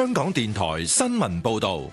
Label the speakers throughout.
Speaker 1: 香港電台新聞報道。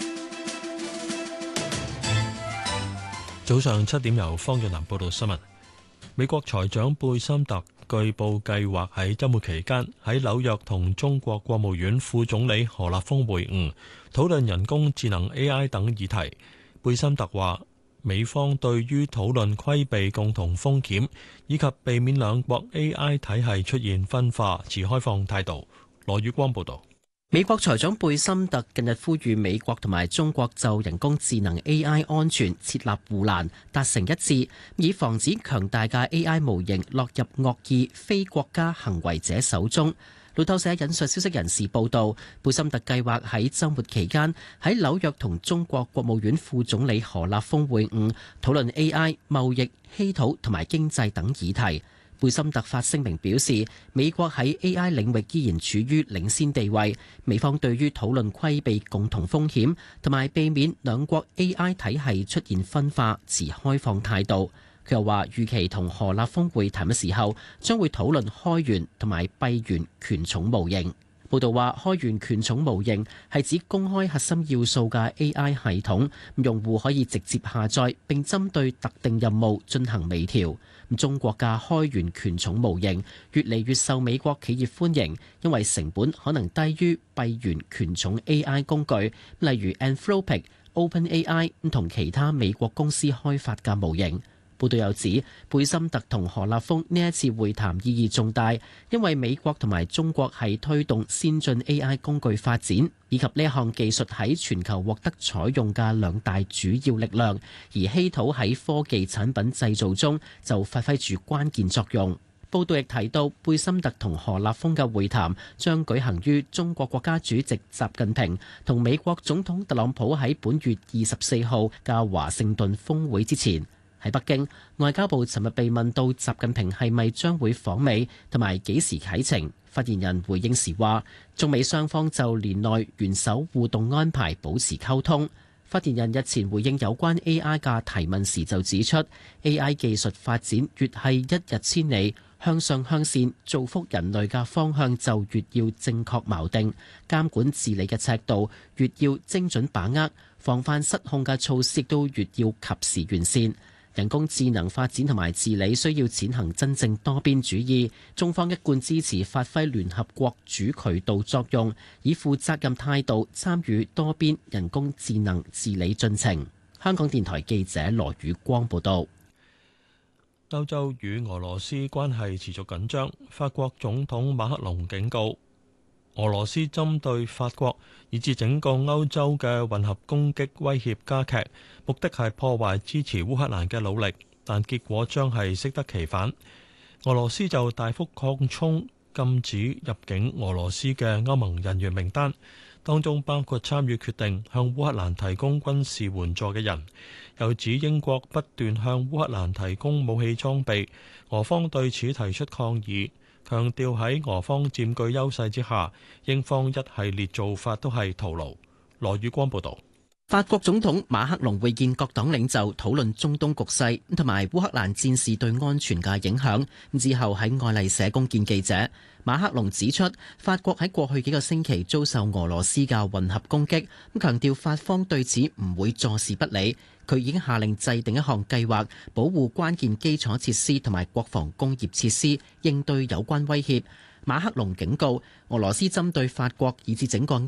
Speaker 2: 早上7點由方潤南報道新聞。美國財長貝森特據報計劃喺週末期間喺紐約同中國國務院副總理何立峰會晤，討論人工智能 AI 等議題。貝森特話，美方對於討論規避共同風險以及避免兩國 AI 體系出現分化持開放態度。羅宇光報道。
Speaker 3: 美國財長貝森特近日呼籲美國同埋中國就人工智能 AI 安全設立護欄，達成一致，以防止強大嘅 AI 模型落入惡意非國家行為者手中。路透社引述消息人士報道，貝森特計劃喺週末期間喺紐約同中國國務院副總理何立峰會晤，討論 AI、貿易、稀土同埋經濟等議題。貝森特發聲明表示，美國喺 AI 領域依然處於領先地位，美方對於討論規避共同風險同埋避免兩國 AI 體系出現分化持開放態度。佢又話，預期同何立峰會談嘅時候，將會討論開源同埋閉源權重模型。報道話，開源權重模型係指公開核心要素嘅 AI 系統，用戶可以直接下載並針對特定任務進行微調。中國嘅開源權重模型越嚟越受美國企業歡迎，因為成本可能低於閉源權重 AI 工具，例如 Anthropic、OpenAI 同其他美國公司開發嘅模型。報道又指，貝森特同何立峰呢一次會談意義重大，因為美國同埋中國係推動先進 AI 工具發展，以及呢一項技術喺全球獲得採用嘅兩大主要力量，而稀土喺科技產品製造中就發揮住關鍵作用。報道亦提到，貝森特同何立峰嘅會談將舉行於中國國家主席習近平同美國總統特朗普喺本月24號嘅華盛頓峰會之前。喺北京，外交部尋日被問到習近平係咪將會訪美同埋幾時啟程，發言人回應時話，中美雙方就年內元首互動安排保持溝通。發言人日前回應有關 AI 嘅提問時就指出， AI 技術發展越係一日千里，向上向善造福人類嘅方向就越要正確錨定，監管治理嘅尺度越要精準把握，防範失控嘅措施亦都越要及時完善。人工智能發展同埋治理需要踐行真正多邊主義，中方一貫支持發揮聯合國主渠道作用，以負責任態度參與多邊人工智能治理進程。香港電台記者羅宇光報道。
Speaker 2: 歐洲與俄羅斯關係持續緊張，法國總統馬克龍警告，俄羅斯針對法國以至整個歐洲嘅混合攻擊威脅加劇，目的係破壞支持烏克蘭嘅努力，但結果將係適得其反。俄羅斯就大幅擴充禁止入境俄羅斯嘅歐盟人員名單，當中包括參與決定向烏克蘭提供軍事援助嘅人。又指英國不斷向烏克蘭提供武器裝備，俄方對此提出抗議。強調喺俄方佔據優勢之下，英方一系列做法都係徒勞。羅宇光報導。
Speaker 3: 法國總統馬克龍會見各黨領袖，討論中東局勢同埋烏克蘭戰事對安全嘅影響。之後喺愛麗舍宮見記者，馬克龍指出，法國喺過去幾個星期遭受俄羅斯嘅混合攻擊，強調法方對此唔會坐視不理。佢已經下令制定一項計劃，保護關鍵基礎設施同埋國防工業設施，應對有關威脅。馬克龍警告，俄羅斯針對法國以至整個